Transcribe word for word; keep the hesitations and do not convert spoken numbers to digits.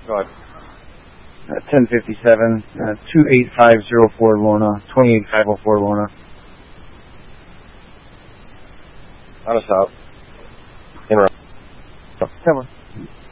Go ahead. Uh, ten fifty-seven, uh, two eight five zero four Lorna, twenty-eight five oh four Lorna. On us out. In row. Come on.